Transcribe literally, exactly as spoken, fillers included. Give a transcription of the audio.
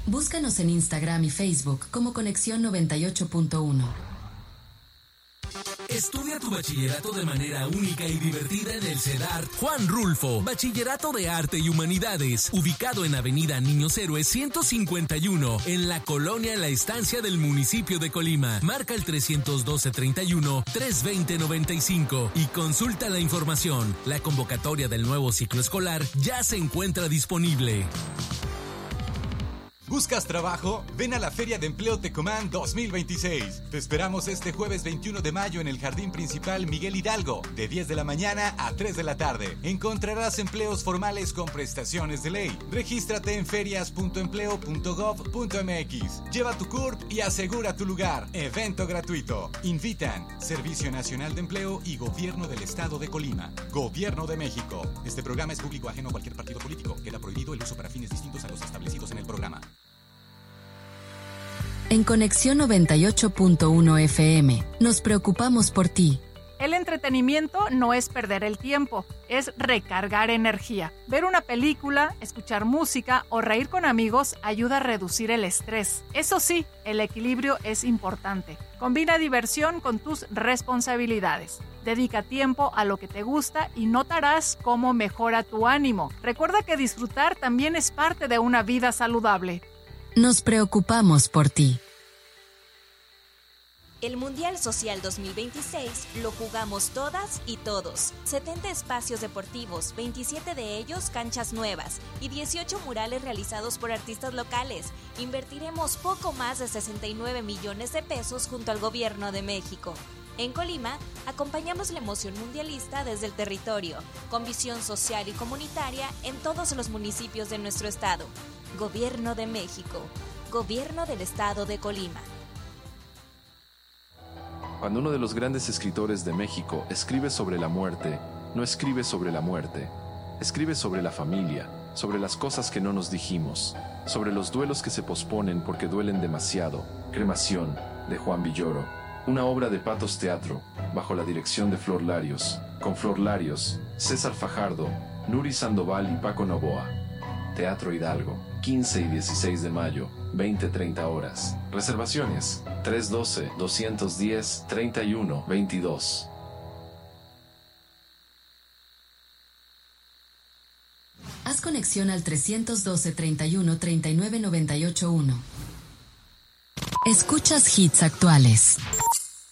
Búscanos en Instagram y Facebook como Conexión noventa y ocho punto uno. Estudia tu bachillerato de manera única y divertida en el CEDART Juan Rulfo, Bachillerato de Arte y Humanidades, ubicado en Avenida Niños Héroes ciento cincuenta y uno, en la colonia La Estancia del municipio de Colima. Marca el trescientos doce treinta y uno, trescientos veinte noventa y cinco y consulta la información. La convocatoria del nuevo ciclo escolar ya se encuentra disponible. ¿Buscas trabajo? Ven a la Feria de Empleo Tecomán dos mil veintiséis. Te esperamos este jueves veintiuno de mayo en el Jardín Principal Miguel Hidalgo, de diez de la mañana a tres de la tarde. Encontrarás empleos formales con prestaciones de ley. Regístrate en ferias punto empleo punto gov punto mx. Lleva tu C U R P y asegura tu lugar. Evento gratuito. Invitan Servicio Nacional de Empleo y Gobierno del Estado de Colima. Gobierno de México. Este programa es público ajeno a cualquier partido político. Queda prohibido el uso para fines distintos a los establecidos en el programa. En Conexión noventa y ocho punto uno F M, nos preocupamos por ti. El entretenimiento no es perder el tiempo, es recargar energía. Ver una película, escuchar música o reír con amigos ayuda a reducir el estrés. Eso sí, el equilibrio es importante. Combina diversión con tus responsabilidades. Dedica tiempo a lo que te gusta y notarás cómo mejora tu ánimo. Recuerda que disfrutar también es parte de una vida saludable. Nos preocupamos por ti. El Mundial Social dos mil veintiséis lo jugamos todas y todos. setenta espacios deportivos, veintisiete de ellos canchas nuevas y dieciocho murales realizados por artistas locales. Invertiremos poco más de sesenta y nueve millones de pesos junto al Gobierno de México. En Colima, acompañamos la emoción mundialista desde el territorio, con visión social y comunitaria en todos los municipios de nuestro estado. Gobierno de México. Gobierno del Estado de Colima. Cuando uno de los grandes escritores de México escribe sobre la muerte, no escribe sobre la muerte. Escribe sobre la familia, sobre las cosas que no nos dijimos, sobre los duelos que se posponen porque duelen demasiado. Cremación, de Juan Villoro. Una obra de Patos Teatro, bajo la dirección de Flor Larios, con Flor Larios, César Fajardo, Nuri Sandoval y Paco Novoa. Teatro Hidalgo, quince y dieciséis de mayo, veinte treinta horas. Reservaciones, tres uno dos, dos uno cero, treinta y uno veintidós. Haz conexión al trescientos doce treinta y uno treinta y nueve noventa y ocho uno. Escuchas hits actuales.